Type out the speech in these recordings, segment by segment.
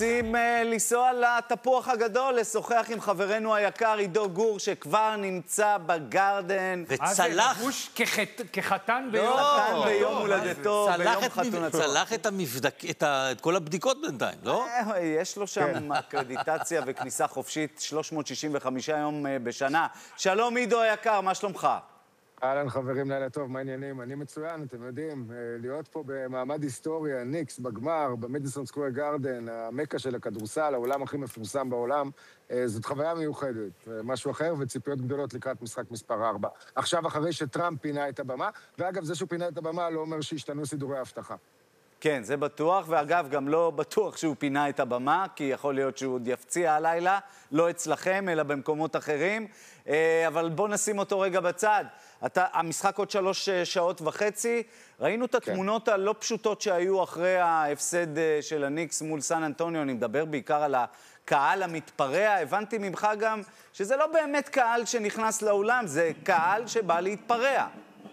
רוצים לנסוע לתפוח הגדול, לשוחח עם חברנו היקר עידו גור, שכבר נמצא בגרדן. וצלח. כחתן ביום הולדתו, ביום חתונתו. צלח את כל הבדיקות בינתיים, לא? יש לו שם אקרדיטציה וכניסה חופשית 365 יום בשנה. שלום עידו היקר, מה שלומך? אהלן חברים, לילה טוב, מה העניינים? אני מצוין, אתם יודעים, להיות פה במעמד היסטורי, הניקס, בגמר, במדיסון סקוור גארדן, המקה של הכדורסל, העולם הכי מפורסם בעולם, זאת חוויה מיוחדת, משהו אחר וציפיות גדולות לקראת משחק מספר 4. עכשיו, אחרי שטראמפ פינה את הבמה, ואגב, זה שהוא פינה את הבמה לא אומר שהשתנו סידורי ההבטחה. כן, זה בטוח, ואגב, גם לא בטוח שהוא פינה את הבמה, כי יכול להיות שהוא עוד יפציע הלילה, לא אצלכם, אלא במקומות אחרים. אבל בוא נשים אותו רגע בצד. המשחק עוד 3 שעות וחצי. ראינו את התמונות הלא פשוטות שהיו אחרי ההפסד של הניקס מול סן אנטוניו. אני מדבר בעיקר על הקהל המתפרע. הבנתי ממך גם שזה לא באמת קהל שנכנס לאולם, זה קהל שבא להתפרע.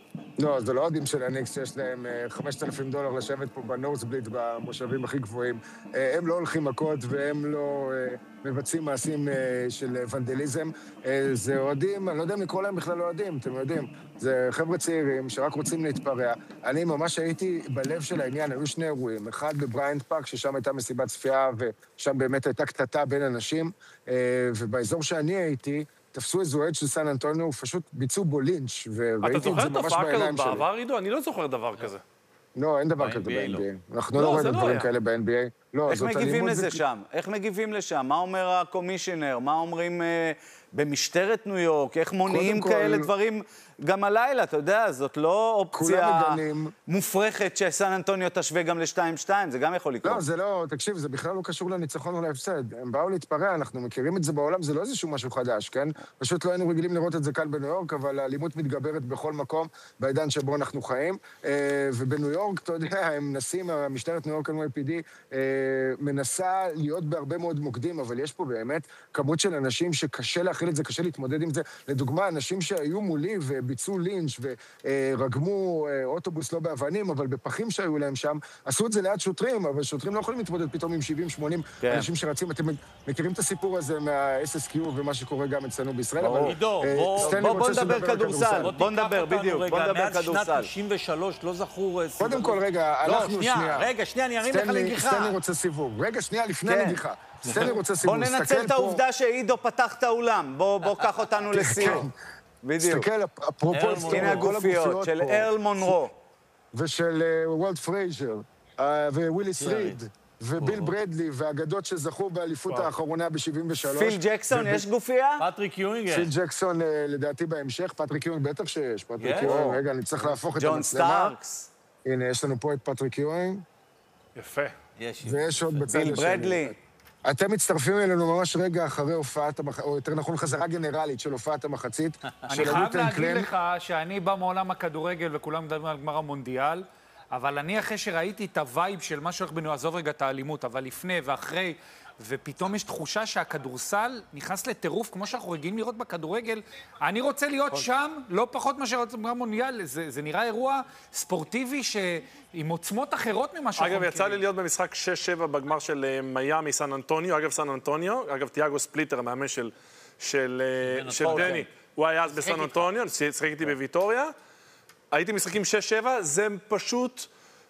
לא, זה לא אוהדים של הניקס שיש להם $5,000 לשבת פה בנורסבליט במושבים הכי גבוהים. הם לא הולכים מכות והם לא מבצעים מעשים של ונדליזם. זה אוהדים, אני לא יודע אם לקרוא להם בכלל אוהדים, אתם יודעים. זה חבר'ה צעירים שרק רוצים להתפרע. אני ממש הייתי בלב של העניין, היו 2 אירועים. אחד בבריינט פארק, ששם הייתה מסיבת צפייה ושם באמת הייתה קטטה בין אנשים. ובאזור שאני הייתי, תפסו איזו עד של סן אנטוניו, פשוט ביצעו בו לינץ' וראיתי את זה ממש בעיניים שלי. בעבר, עידו? אני לא זוכר דבר כזה. לא, אין דבר כזה ב-NBA. אנחנו לא רואים דברים כאלה ב-NBA. איך מגיבים לזה שם? איך מגיבים לשם? מה אומר הקומישיונר? מה אומרים במשטרת ניו יורק? איך מונעים כאלה דברים גם הלילה? אתה יודע, זאת לא אופציה מופרכת שסן אנטוניו תשווה גם ל-2-2, זה גם יכול לקרות. לא, זה לא, תקשיב, זה בכלל לא קשור לניצחון או להפסד. הם באו להתפרע, אנחנו מכירים את זה בעולם, זה לא איזשהו משהו חדש, כן? פשוט לא היינו רגילים לראות את זה כאן בניו יורק, אבל האלימות מתגברת בכל מקום, בעידן שבו אנחנו חיים. ובניו יורק, אתה יודע, הם מנסים, המשטרת ניו יורק NYPD מנסה להיות בהרבה מאוד מוקדים, אבל יש פה באמת כמות של אנשים שקשה להכיל את זה, קשה להתמודד עם זה. לדוגמה, אנשים שהיו מולי וביצעו לינץ' ורגמו אוטובוס לא באבנים, אבל בפחים שהיו להם שם, עשו את זה ליד שוטרים, אבל שוטרים לא יכולים להתמודד פתאום עם 70-80 אנשים שרצים. אתם מכירים את הסיפור הזה מה-SSQ ומה שקורה גם אצלנו בישראל, אבל עידו, בוא נדבר כדורסל. בוא נדבר, בדיוק, בוא נדבר כדורסל. מאז שנת 93 לא זכור... קודם כל, רגע, אנחנו שנייה. רגע, אני ארים לך לנגיחה. סטני רוצה סיבוב. רגע, שנייה, לפני הנגיחה. סטני רוצה סיבוב. בוא ננצל את העובדה שעידו פתח את האולם. בוא קח אותנו לסיום. בדיוק. תסתכל, אפרופו... הנה הגופיות של ארל מונרו. ושל וולט פרייזר, וויליס ריד, וביל ברדלי, והאגדות שזכו באליפות האחרונה ב-73. פיל ג'קסון, יש גופייה? פטריק יואינג. פיל ג'קסון, לדעתי בהמשך, פטריק יואינג בטח שיש. פטריק יואינג, רגע, אני צריך להפוך את ג'ון המצלמה. סטארקס. הנה, יש לנו פה את פטריק יואינג. יפה. ויש עוד בצד ביל ברדלי. אתם מצטרפים אלינו ממש רגע אחרי הופעת המחצית, או יותר נכון חזרה גנרלית של הופעת המחצית. אני חייב להגיד לך שאני בא מעולם הכדורגל וכולם מדברים על גמר המונדיאל, אבל אני אחרי שראיתי את הווייב של מה שהולך בנו, עזוב רגע את האלימות, אבל לפני ואחרי, ופתאום יש תחושה שהכדורסל נכנס לטירוף, כמו שאנחנו רגילים לראות בכדורגל. אני רוצה להיות שם, לא פחות מאשר בגמר המונדיאל. זה נראה אירוע ספורטיבי עם עוצמות אחרות ממה שאנחנו אגב, יצא לי להיות במשחק 6-7 בגמר של מיאמי, סן אנטוניו. אגב, סן אנטוניו, תיאגו ספליטר, המאמן של דני, הוא היה אז בסן אנטוניו, שיחק איתי בוויטוריה. הייתי משחקים 6-7, זה פשוט...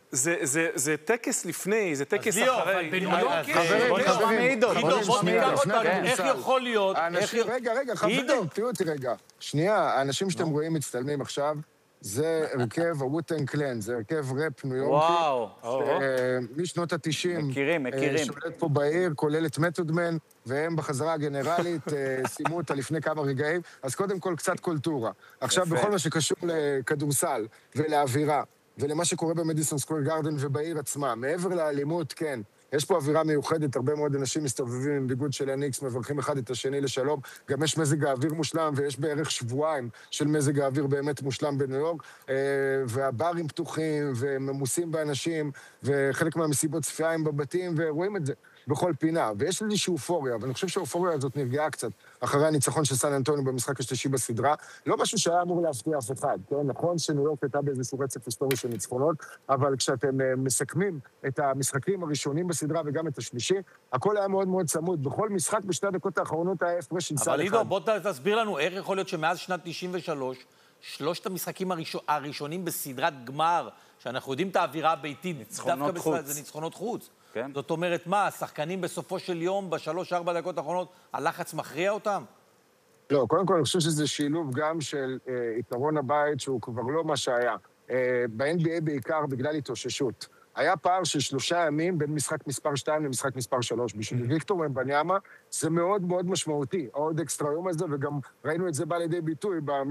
זה טקס לפני, זה טקס אחרי. אבל בניו יורק חברים, בוא ניקח אותנו, איך יכול להיות... רגע, חברים, תראו אותי רגע. שנייה, האנשים שאתם רואים מצטלמים עכשיו, זה הרכב הווטן קלן, זה הרכב ראפ ניו יורקי. וואו. משנות ה-90. מכירים. שולט פה בעיר, כולל את מתודמן, והם בחזרה הגנרלית סיימו אותה לפני כמה רגעים. אז קודם כל קצת קולטורה. עכשיו, בכל מה שקשור לכדורסל ולאווירה, ולמה שקורה במדיסון סקוור גארדן ובעיר עצמה. מעבר לאלימות, כן, יש פה אווירה מיוחדת, הרבה מאוד אנשים מסתובבים עם ביגוד של הניקס, מברכים אחד את השני לשלום. גם יש מזג האוויר מושלם, ויש בערך שבועיים של מזג האוויר באמת מושלם בניו יורק, והברים פתוחים, וממוסים באנשים, וחלק מהמסיבות צפייה הם בבתים, ורואים את זה. בכל פינה, ויש איזושהי אופוריה, ואני חושב שהאופוריה הזאת נרגעה קצת אחרי הניצחון של סן אנטוניו במשחק השלישי בסדרה, לא משהו שהיה אמור להפתיע אף אחד, כן? נכון שניו יורק הייתה באיזשהו רצף היסטורי של ניצחונות, אבל כשאתם מסכמים את המשחקים הראשונים בסדרה וגם את השלישי, הכל היה מאוד מאוד צמוד. בכל משחק בשתי הדקות האחרונות היה הפרש של סל אחד. אבל עידו, בוא תסביר לנו איך יכול להיות שמאז שנת 93, שלושת המשחקים הראשונים בסדרת גמר, שאנחנו יודעים את האווירה הביתית, ניצחונות חוץ. זה ניצחונות חוץ. כן. זאת אומרת, מה, השחקנים בסופו של יום, ב3-4 דקות האחרונות, הלחץ מכריע אותם? לא, קודם כל אני חושב שזה שילוב גם של יתרון הבית שהוא כבר לא מה שהיה. ב-NBA בעיקר בגלל התאוששות. היה פער של 3 ימים בין משחק מספר 2 למשחק מספר 3. בשביל ויקטור ומבניאמה זה מאוד מאוד משמעותי. העוד אקסטרה יום הזה, וגם ראינו את זה בא לידי ביטוי